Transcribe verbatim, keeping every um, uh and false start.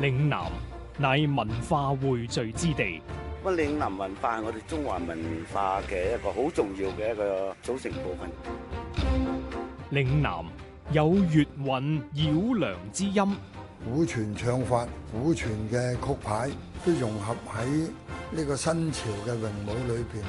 嶺南乃文化匯聚之地。 乜嶺南文化係我哋中華文化嘅一個好重要嘅一個組成部分。 嶺南有粵韻繞梁之音， 古傳唱法、古傳嘅曲牌都融合喺呢個新潮嘅詠舞裏邊。